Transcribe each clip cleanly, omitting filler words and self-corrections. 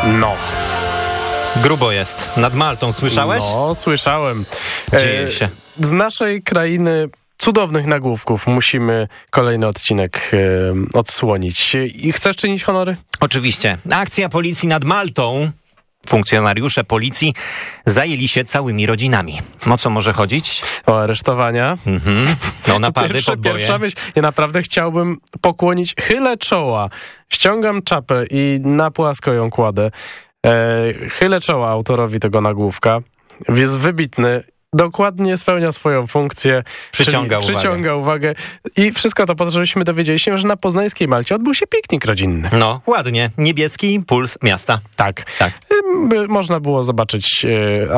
No. Grubo jest. Nad Maltą, słyszałeś? No, słyszałem. Dzieje się. Z naszej krainy cudownych nagłówków musimy kolejny odcinek odsłonić. I chcesz czynić honory? Oczywiście. Akcja policji nad Maltą. Funkcjonariusze policji zajęli się całymi rodzinami. O co może chodzić? O aresztowania. No napady, podboje. Pierwsza myśl, ja naprawdę chciałbym pokłonić, chylę czoła, ściągam czapę i na płasko ją kładę. Chylę czoła autorowi tego nagłówka. Jest wybitny. Dokładnie spełnia swoją funkcję. Przyciąga uwagę. I wszystko to po to, żebyśmy dowiedzieli się, że na poznańskiej Malcie odbył się piknik rodzinny. No, ładnie. Niebieski puls miasta. Tak. Można było zobaczyć,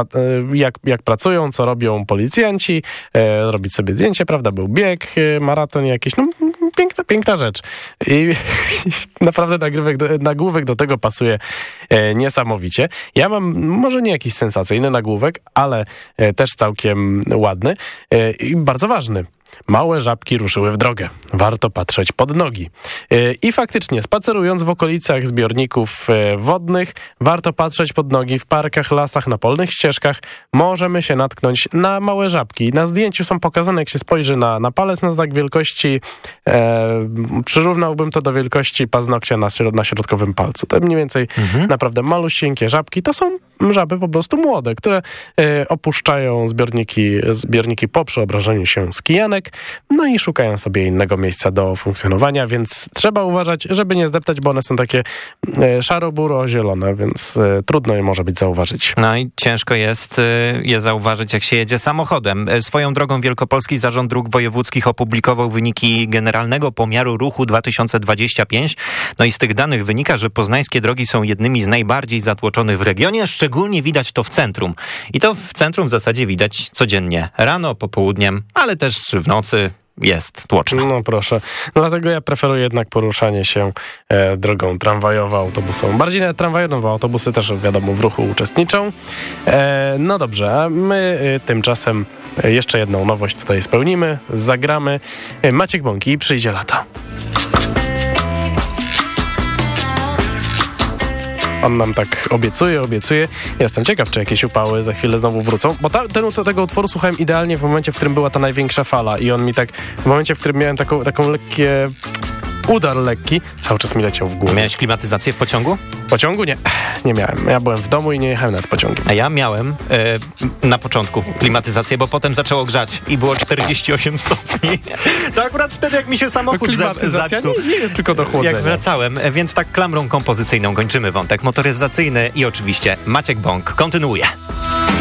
jak pracują, co robią policjanci, robić sobie zdjęcie, prawda? Był bieg, maraton jakiś, no piękna rzecz. I naprawdę nagłówek do tego pasuje niesamowicie. Ja mam może nie jakiś sensacyjny nagłówek, ale też całkiem ładny i bardzo ważny. Małe żabki ruszyły w drogę. Warto patrzeć pod nogi. I faktycznie, spacerując w okolicach zbiorników wodnych, warto patrzeć pod nogi w parkach, lasach, na polnych ścieżkach. Możemy się natknąć na małe żabki. Na zdjęciu są pokazane, jak się spojrzy na palec, na znak wielkości, przyrównałbym to do wielkości paznokcia na środkowym palcu. To mniej więcej naprawdę malusieńkie żabki. To są żaby po prostu młode, które opuszczają zbiorniki po przeobrażeniu się z kijanek, no i szukają sobie innego miejsca do funkcjonowania, więc trzeba uważać, żeby nie zdeptać, bo one są takie szaro-buro-zielone, więc trudno je może być zauważyć. No i ciężko jest je zauważyć, jak się jedzie samochodem. Swoją drogą Wielkopolski Zarząd Dróg Wojewódzkich opublikował wyniki Generalnego Pomiaru Ruchu 2025. No i z tych danych wynika, że poznańskie drogi są jednymi z najbardziej zatłoczonych w regionie, szczególnie widać to w centrum. I to w centrum w zasadzie widać codziennie. Rano, popołudniem, ale też w nocy jest tłoczno. No proszę. No dlatego ja preferuję jednak poruszanie się drogą tramwajowo-autobusową. Bardziej nawet tramwajowo, autobusy też wiadomo w ruchu uczestniczą. No dobrze, a my tymczasem jeszcze jedną nowość tutaj spełnimy, zagramy. Maciek Bąki i Przyjdzie lato. On nam tak obiecuje. Jestem ciekaw, czy jakieś upały za chwilę znowu wrócą, bo tego utworu słuchałem idealnie w momencie, w którym była ta największa fala i on mi tak, w momencie, w którym miałem taką lekkie... Udar lekki, cały czas mi leciał w górę. Miałeś klimatyzację w pociągu? W pociągu? Nie miałem. Ja byłem w domu i nie jechałem nad pociągiem. A ja miałem na początku klimatyzację, bo potem zaczęło grzać i było 48 stopni. To akurat wtedy, jak mi się samochód zepsuł. Nie jest tylko do chłodzenia. Jak wracałem, więc tak klamrą kompozycyjną kończymy wątek motoryzacyjny i oczywiście Maciek Bąk kontynuuje.